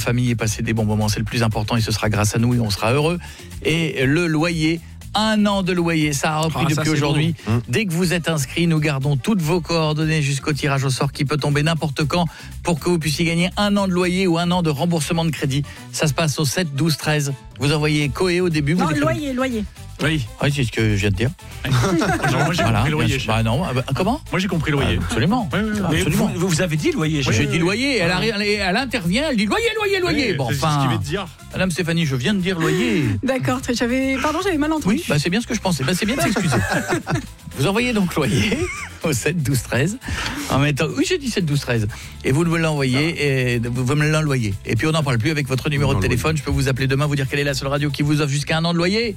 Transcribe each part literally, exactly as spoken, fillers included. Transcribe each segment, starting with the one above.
famille et passer des bons moments, c'est le plus important et ce sera grâce à nous et on sera heureux. Et le loyer, un an de loyer, ça a repris Ah, ça, depuis aujourd'hui. Mmh. Dès que vous êtes inscrit, nous gardons toutes vos coordonnées jusqu'au tirage au sort qui peut tomber n'importe quand pour que vous puissiez gagner un an de loyer ou un an de remboursement de crédit. Ça se passe au sept, douze, treize. Vous envoyez Coé au début. Non, vous loyer, loyer. Oui. Oui, c'est ce que je viens de dire. Genre, moi j'ai Voilà. compris loyer. Bah non, bah, comment Moi j'ai compris loyer. Absolument. Ouais, ouais, ouais. Mais Absolument. vous, vous avez dit loyer. J'ai j'ai- dit loyer, elle, arrive, elle, elle intervient, elle dit loyer, loyer, loyer. Ouais, Bon, c'est ce enfin, qu'il veut te dire. Madame Stéphanie, je viens de dire loyer. D'accord, très- j'avais, pardon, j'avais mal entendu. Oui, bah c'est bien ce que je pensais. Bah c'est bien de s'excuser. Vous envoyez donc loyer au sept, douze, treize en mettant, oui j'ai dit sept, douze, treize et vous me l'envoyez et vous me l'envoyez. Et puis on n'en parle plus avec votre numéro de téléphone. Je peux vous appeler demain, vous dire quelle est la seule radio qui vous offre jusqu'à un an de loyer.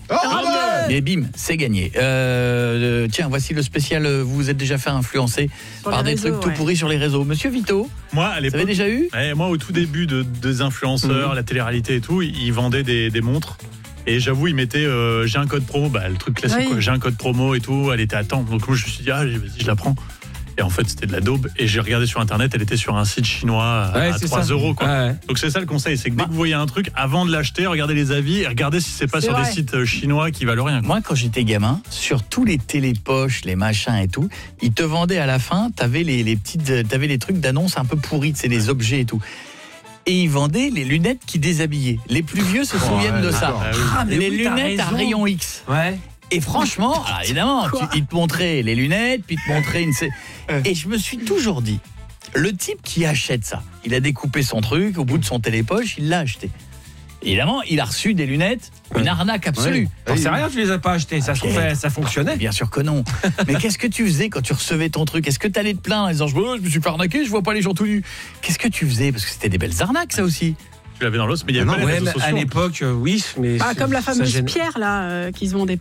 Et bim, c'est gagné. Euh, tiens, voici le spécial. Vous vous êtes déjà fait influencer Sur par les des réseaux, trucs tout ouais. pourris sur les réseaux. Monsieur Vito, Moi à vous avez l'époque. déjà eu? Ouais, moi au tout début de, des influenceurs, la télé-réalité et tout, ils vendaient des, des montres. Et j'avoue, ils mettaient euh, j'ai un code promo, bah, le truc classique, Oui. quoi, j'ai un code promo et tout, elle était à temps. Donc moi je me suis dit, ah, vas-y, je la prends. Et en fait, c'était de la daube. Et j'ai regardé sur internet, elle était sur un site chinois à, Ouais, à c'est trois ça. euros. Quoi. Ouais. Donc c'est ça le conseil, c'est que dès Bah. que vous voyez un truc, avant de l'acheter, regardez les avis et regardez si c'est pas C'est sur vrai. des sites euh, chinois qui valent rien. Quoi. Moi, quand j'étais gamin, sur tous les télépoches, les machins et tout, ils te vendaient à la fin, t'avais les, les petites, t'avais les trucs d'annonce un peu pourris, c'est les objets et tout. Et ils vendaient les lunettes qui déshabillaient. Les plus vieux se souviennent de ça. d'accord. Ah oui. Ah, mais les oui, t'as lunettes à raison. rayon X. Ouais. Et franchement, alors évidemment, tu, ils te montraient les lunettes, puis ils te montraient une... Et je me suis toujours dit, le type qui achète ça, il a découpé son truc, au bout de son télépoche, il l'a acheté. Évidemment, il a reçu des lunettes, une arnaque absolue. T'en sais rien, tu les as pas achetés. Ça se Ok. trouvait, ça fonctionnait. Bien sûr que non. Mais qu'est-ce que tu faisais quand tu recevais ton truc? Est-ce que tu allais te plaindre en disant je, je me suis fait arnaquer, je vois pas les gens tout nus? Qu'est-ce que tu faisais? Parce que c'était des belles arnaques, ça aussi. Tu l'avais dans l'os, mais il y avait Non, pas les ouais, réseaux mais sociaux. à l'époque, euh, oui, mais Ah, c'est- comme la ça fameuse gêne. pierre là, euh, qui se vendait